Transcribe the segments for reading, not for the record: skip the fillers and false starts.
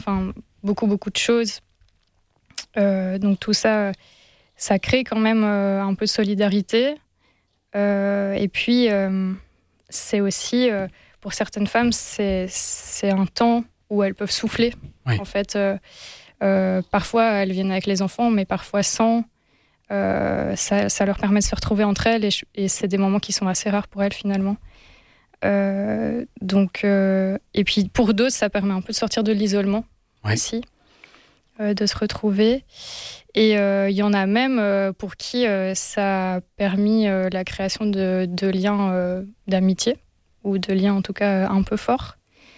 enfin beaucoup de choses. Donc tout ça, ça crée quand même un peu de solidarité. Et puis c'est aussi pour certaines femmes, c'est un temps où elles peuvent souffler. Oui. En fait, parfois elles viennent avec les enfants, mais parfois sans. Ça leur permet de se retrouver entre elles et c'est des moments qui sont assez rares pour elles finalement. Et puis pour d'autres, ça permet un peu de sortir de l'isolement aussi, de se retrouver. Et il y en a même pour qui ça a permis la création de liens d'amitié, ou de liens en tout cas un peu forts.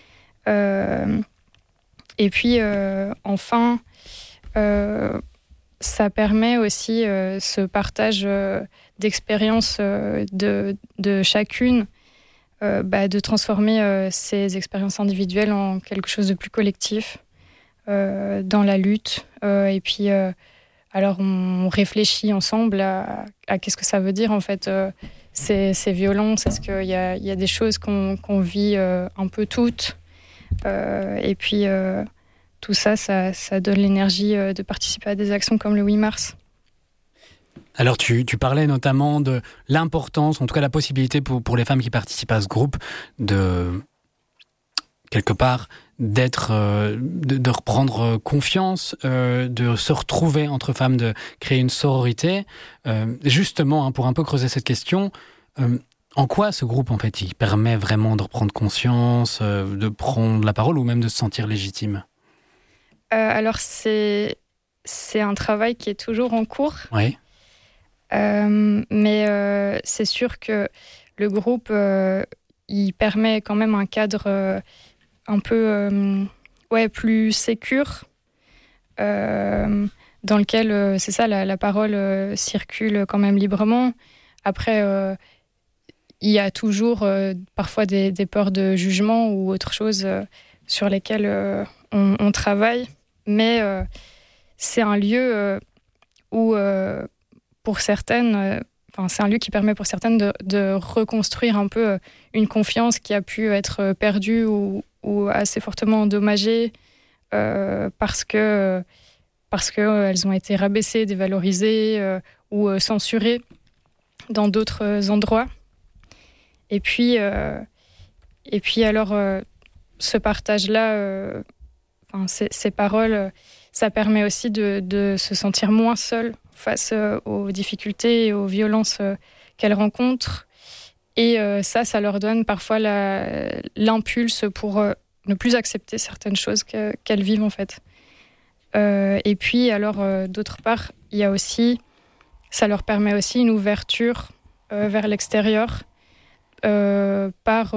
Et puis enfin, ça permet aussi ce partage d'expériences de chacune, de transformer ces expériences individuelles en quelque chose de plus collectif dans la lutte. Et puis, alors on réfléchit ensemble à qu'est-ce que ça veut dire en fait, ces violences. Est-ce qu'il y a des choses qu'on vit un peu toutes, et puis tout ça donne l'énergie de participer à des actions comme le 8 mars. Alors tu parlais notamment de l'importance, en tout cas la possibilité pour les femmes qui participent à ce groupe de, quelque part, de reprendre confiance, de se retrouver entre femmes, de créer une sororité. Justement, pour un peu creuser cette question, en quoi ce groupe, en fait, il permet vraiment de reprendre conscience, de prendre la parole ou même de se sentir légitime ? Alors c'est un travail qui est toujours en cours. Oui. Mais c'est sûr que le groupe, il permet quand même un cadre un peu plus sécure, dans lequel, c'est ça, la parole circule quand même librement. Après, il y a toujours parfois des peurs de jugement ou autre chose sur lesquelles on travaille. Mais c'est un lieu où, pour certaines, c'est un lieu qui permet pour certaines de reconstruire un peu une confiance qui a pu être perdue ou assez fortement endommagée parce que elles ont été rabaissées, dévalorisées ou censurées dans d'autres endroits. Et puis alors, ce partage-là, ces paroles, ça permet aussi de se sentir moins seule face aux difficultés et aux violences qu'elles rencontrent. Et ça leur donne parfois l'impulse pour ne plus accepter certaines choses qu'elles vivent en fait. Et puis alors, d'autre part, il y a aussi, ça leur permet aussi une ouverture vers l'extérieur par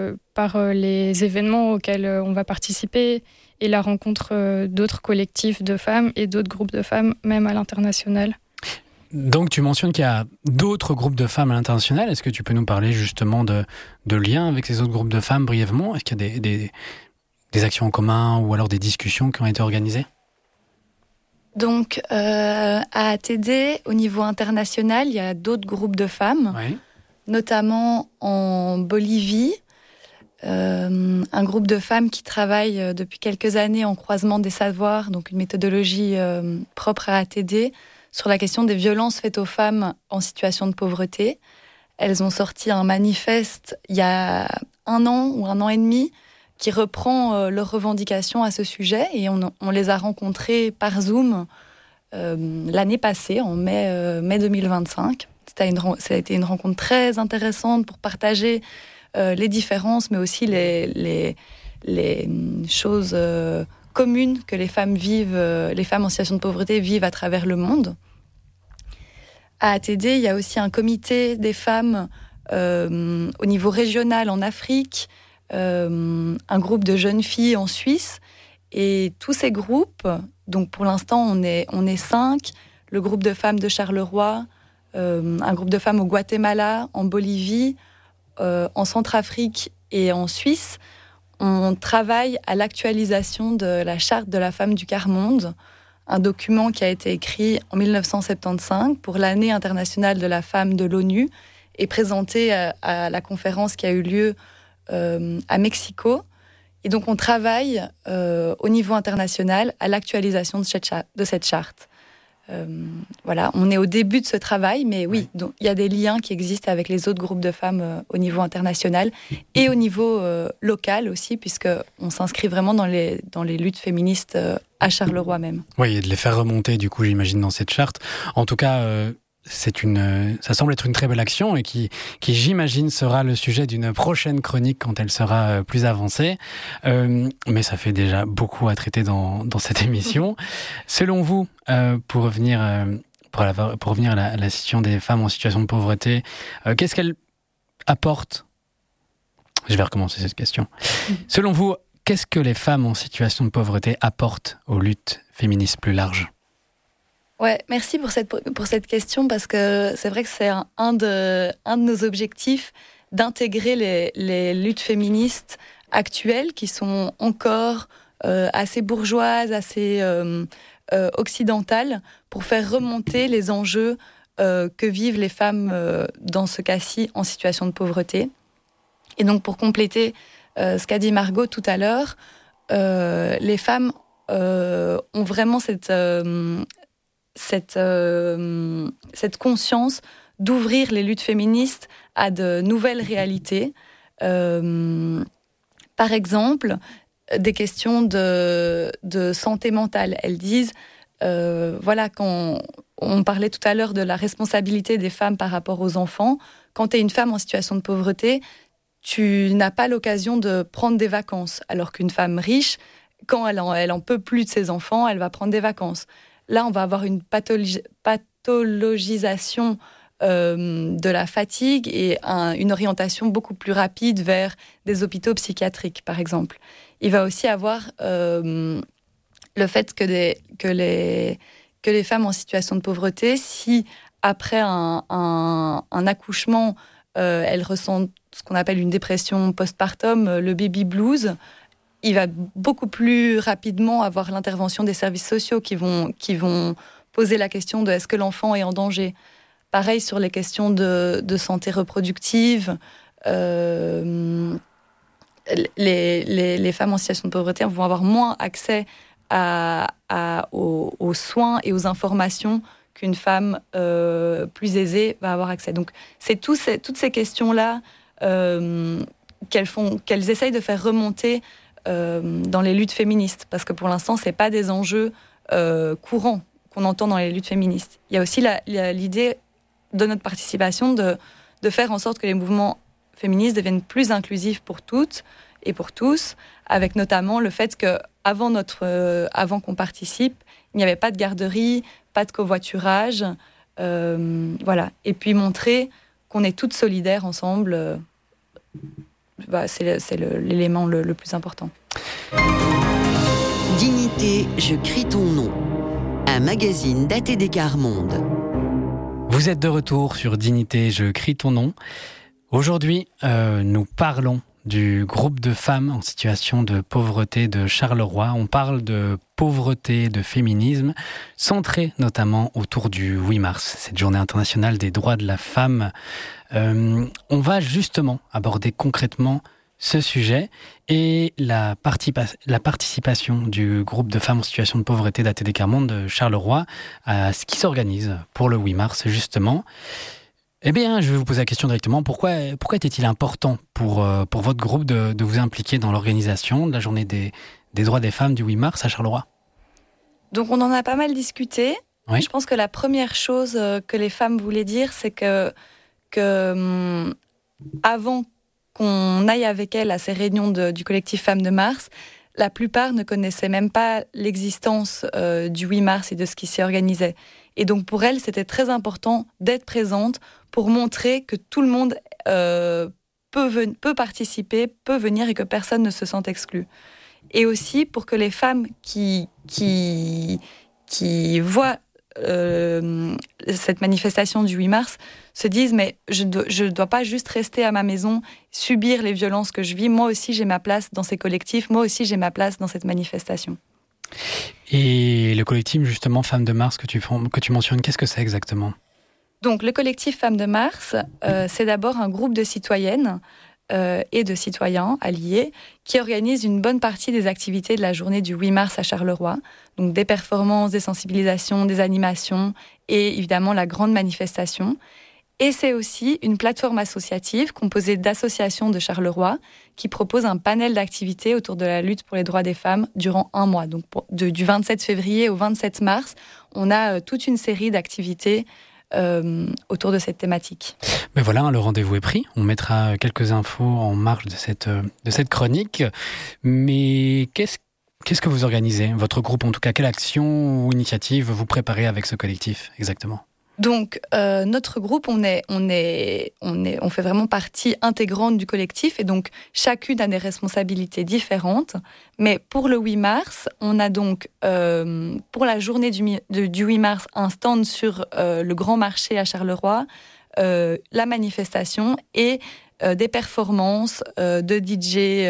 les événements auxquels on va participer et la rencontre d'autres collectifs de femmes et d'autres groupes de femmes, même à l'international. Donc tu mentionnes qu'il y a d'autres groupes de femmes à l'international. Est-ce que tu peux nous parler justement de liens avec ces autres groupes de femmes brièvement ? Est-ce qu'il y a des actions en commun ou alors des discussions qui ont été organisées ? Donc à ATD, au niveau international, il y a d'autres groupes de femmes, notamment en Bolivie. Un groupe de femmes qui travaille depuis quelques années en croisement des savoirs, donc une méthodologie propre à ATD, sur la question des violences faites aux femmes en situation de pauvreté. Elles ont sorti un manifeste il y a 1 an ou 1 an et demi qui reprend leurs revendications à ce sujet, et on les a rencontrées par Zoom l'année passée, en mai 2025. Ça a été une rencontre très intéressante pour partager les différences, mais aussi les choses communes que les femmes en situation de pauvreté vivent à travers le monde. À ATD, il y a aussi un comité des femmes au niveau régional en Afrique, un groupe de jeunes filles en Suisse, et tous ces groupes, donc pour l'instant on est 5, le groupe de femmes de Charleroi, un groupe de femmes au Guatemala, en Bolivie, en Centrafrique et en Suisse. On travaille à l'actualisation de la charte de la femme du quart-monde, un document qui a été écrit en 1975 pour l'année internationale de la femme de l'ONU et présenté à la conférence qui a eu lieu à Mexico. Et donc, on travaille au niveau international à l'actualisation de cette charte. Voilà, on est au début de ce travail, mais oui, donc, il y a des liens qui existent avec les autres groupes de femmes au niveau international et au niveau local aussi, puisqu'on s'inscrit vraiment dans les luttes féministes à Charleroi même. Oui, et de les faire remonter, du coup, j'imagine, dans cette charte. En tout cas, ça semble être une très belle action et qui j'imagine, sera le sujet d'une prochaine chronique quand elle sera plus avancée. Mais ça fait déjà beaucoup à traiter dans cette émission. Selon vous, pour revenir à la situation des femmes en situation de pauvreté, qu'est-ce qu'elles apportent ? Je vais recommencer cette question. Selon vous, qu'est-ce que les femmes en situation de pauvreté apportent aux luttes féministes plus larges ? Ouais, merci pour cette question, parce que c'est vrai que c'est un de nos objectifs d'intégrer les luttes féministes actuelles qui sont encore assez bourgeoises, assez occidentales, pour faire remonter les enjeux que vivent les femmes dans ce cas-ci en situation de pauvreté. Et donc, pour compléter ce qu'a dit Margot tout à l'heure, les femmes ont vraiment cette conscience d'ouvrir les luttes féministes à de nouvelles réalités. Par exemple, des questions de santé mentale. Elles disent, voilà, quand on parlait tout à l'heure de la responsabilité des femmes par rapport aux enfants, quand tu es une femme en situation de pauvreté, tu n'as pas l'occasion de prendre des vacances, alors qu'une femme riche, quand elle en peut plus de ses enfants, elle va prendre des vacances. Là, on va avoir une pathologisation de la fatigue et une orientation beaucoup plus rapide vers des hôpitaux psychiatriques, par exemple. Il va aussi avoir le fait que les femmes en situation de pauvreté, si après un accouchement, elles ressentent ce qu'on appelle une dépression postpartum, le baby blues, il va beaucoup plus rapidement avoir l'intervention des services sociaux qui vont poser la question de est-ce que l'enfant est en danger. Pareil sur les questions de santé reproductive. Les femmes en situation de pauvreté vont avoir moins accès aux soins et aux informations qu'une femme plus aisée va avoir accès. Donc, c'est toutes ces questions-là qu'elles essayent de faire remonter dans les luttes féministes, parce que pour l'instant, ce n'est pas des enjeux courants qu'on entend dans les luttes féministes. Il y a aussi l'idée de notre participation de faire en sorte que les mouvements féministes deviennent plus inclusifs pour toutes et pour tous, avec notamment le fait qu'avant qu'on participe, il n'y avait pas de garderie, pas de covoiturage, voilà. Et puis montrer qu'on est toutes solidaires ensemble, c'est l'élément le plus important. Dignité, je crie ton nom. Un magazine d'ATD Quart Monde. Vous êtes de retour sur Dignité, je crie ton nom. Aujourd'hui, nous parlons du groupe de femmes en situation de pauvreté de Charleroi. On parle de pauvreté, de féminisme, centré notamment autour du 8 mars, cette journée internationale des droits de la femme. On va justement aborder concrètement ce sujet et la participation du groupe de femmes en situation de pauvreté d'ATD Quart Monde de Charleroi à ce qui s'organise pour le 8 mars justement. Eh bien, je vais vous poser la question directement. Pourquoi était-il important pour votre groupe de vous impliquer dans l'organisation de la journée des droits des femmes du 8 mars à Charleroi ? Donc, on en a pas mal discuté. Oui. Je pense que la première chose que les femmes voulaient dire, c'est que avant qu'on aille avec elles à ces réunions du collectif Femmes de Mars, la plupart ne connaissaient même pas l'existence du 8 mars et de ce qui s'y organisait. Et donc, pour elles, c'était très important d'être présente pour montrer que tout le monde peut participer, peut venir et que personne ne se sente exclu. Et aussi pour que les femmes qui voient cette manifestation du 8 mars se disent « mais je ne dois pas juste rester à ma maison, subir les violences que je vis, moi aussi j'ai ma place dans ces collectifs, moi aussi j'ai ma place dans cette manifestation ». Et le collectif justement Femmes de Mars que tu mentionnes, qu'est-ce que c'est exactement ? Donc le collectif Femmes de Mars, c'est d'abord un groupe de citoyennes et de citoyens alliés qui organisent une bonne partie des activités de la journée du 8 mars à Charleroi. Donc des performances, des sensibilisations, des animations et évidemment la grande manifestation. Et c'est aussi une plateforme associative composée d'associations de Charleroi qui propose un panel d'activités autour de la lutte pour les droits des femmes durant un mois. Donc du 27 février au 27 mars, on a toute une série d'activités autour de cette thématique. Mais voilà, le rendez-vous est pris. On mettra quelques infos en marge de cette chronique. Mais qu'est-ce que vous organisez, votre groupe en tout cas? Quelle action ou initiative vous préparez avec ce collectif exactement? Donc, notre groupe, on fait vraiment partie intégrante du collectif et donc chacune a des responsabilités différentes. Mais pour le 8 mars, on a donc, pour la journée du 8 mars, un stand sur le grand marché à Charleroi, la manifestation et des performances de DJ,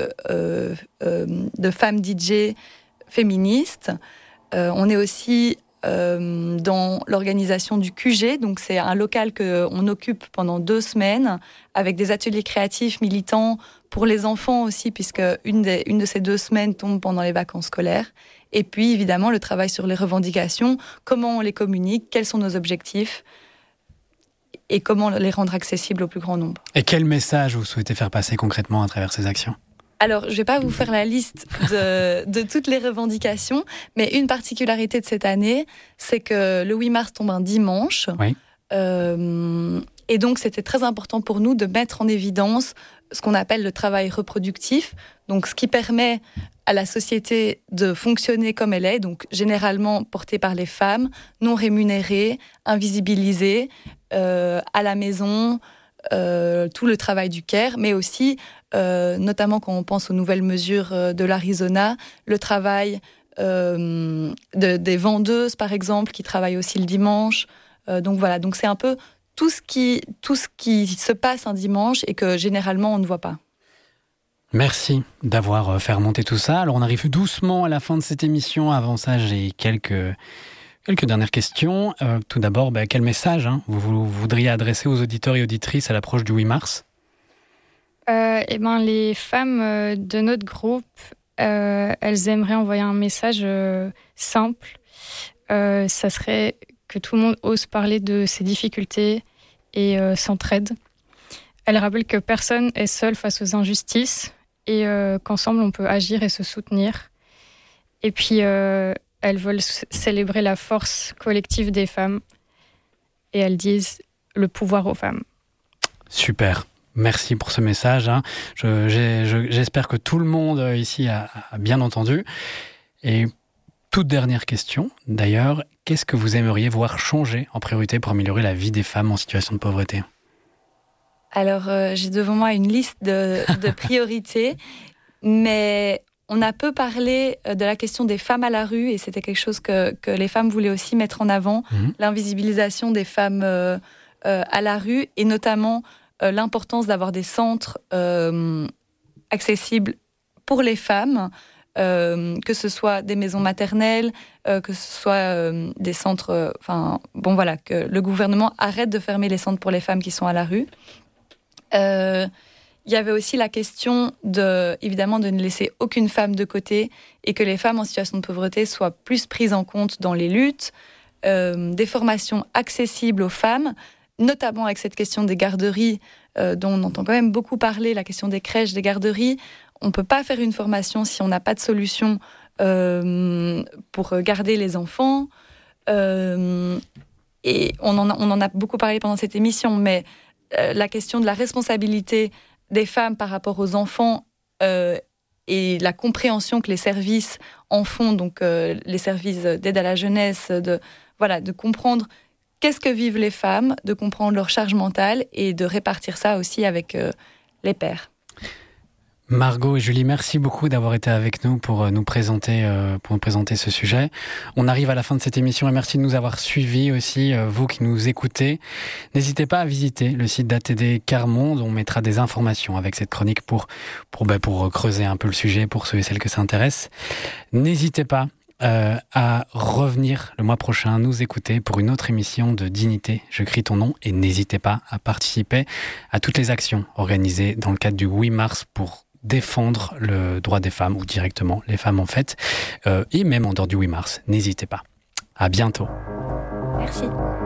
de femmes DJ féministes. On est aussi dans l'organisation du QG, donc c'est un local qu'on occupe pendant 2 semaines avec des ateliers créatifs militants pour les enfants aussi, puisque une de ces 2 semaines tombe pendant les vacances scolaires. Et puis évidemment le travail sur les revendications, comment on les communique, quels sont nos objectifs et comment les rendre accessibles au plus grand nombre. Et quel message vous souhaitez faire passer concrètement à travers ces actions ? Alors, je ne vais pas vous faire la liste de toutes les revendications, mais une particularité de cette année, c'est que le 8 mars tombe un dimanche. Oui. Et donc, c'était très important pour nous de mettre en évidence ce qu'on appelle le travail reproductif, donc ce qui permet à la société de fonctionner comme elle est, donc généralement portée par les femmes, non rémunérées, invisibilisées, à la maison, tout le travail du care, mais aussi, notamment quand on pense aux nouvelles mesures de l'Arizona, le travail des vendeuses, par exemple, qui travaillent aussi le dimanche. Donc voilà, donc c'est un peu tout ce qui se passe un dimanche et que généralement on ne voit pas. Merci d'avoir fait remonter tout ça. Alors on arrive doucement à la fin de cette émission. Avant ça, j'ai quelques dernières questions. Tout d'abord, quel message vous voudriez adresser aux auditeurs et auditrices à l'approche du 8 mars ? Les femmes de notre groupe, elles aimeraient envoyer un message simple. Ça serait que tout le monde ose parler de ses difficultés et s'entraide. Elles rappellent que personne est seul face aux injustices et qu'ensemble on peut agir et se soutenir. Et puis elles veulent célébrer la force collective des femmes et elles disent le pouvoir aux femmes. Super. Merci pour ce message. J'espère que tout le monde ici a bien entendu. Et toute dernière question, d'ailleurs, qu'est-ce que vous aimeriez voir changer en priorité pour améliorer la vie des femmes en situation de pauvreté ? Alors, j'ai devant moi une liste de priorités, mais on a peu parlé de la question des femmes à la rue, et c'était quelque chose que les femmes voulaient aussi mettre en avant, l'invisibilisation des femmes à la rue, et notamment l'importance d'avoir des centres accessibles pour les femmes, que ce soit des maisons maternelles, que ce soit des centres... que le gouvernement arrête de fermer les centres pour les femmes qui sont à la rue. Il y avait aussi la question évidemment de ne laisser aucune femme de côté et que les femmes en situation de pauvreté soient plus prises en compte dans les luttes, des formations accessibles aux femmes, notamment avec cette question des garderies dont on entend quand même beaucoup parler, la question des crèches, des garderies. On ne peut pas faire une formation si on n'a pas de solution pour garder les enfants. Et on en a beaucoup parlé pendant cette émission, mais la question de la responsabilité des femmes par rapport aux enfants et la compréhension que les services en font, donc les services d'aide à la jeunesse, de comprendre qu'est-ce que vivent les femmes, de comprendre leur charge mentale et de répartir ça aussi avec les pères. Margot et Julie, merci beaucoup d'avoir été avec nous pour nous présenter ce sujet. On arrive à la fin de cette émission et merci de nous avoir suivis aussi, vous qui nous écoutez. N'hésitez pas à visiter le site d'ATD Quart-Monde. On mettra des informations avec cette chronique pour creuser un peu le sujet pour ceux et celles que ça intéresse. N'hésitez pas à revenir le mois prochain, nous écouter pour une autre émission de Dignité, je crie ton nom, et n'hésitez pas à participer à toutes les actions organisées dans le cadre du 8 mars pour défendre le droit des femmes, ou directement les femmes en fait, et même en dehors du 8 mars, n'hésitez pas. À bientôt. Merci.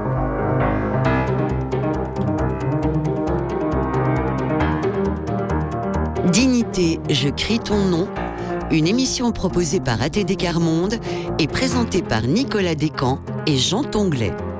Dignité, je crie ton nom, une émission proposée par ATD Quart Monde et présentée par Nicolas Descamps et Jean Tonglet.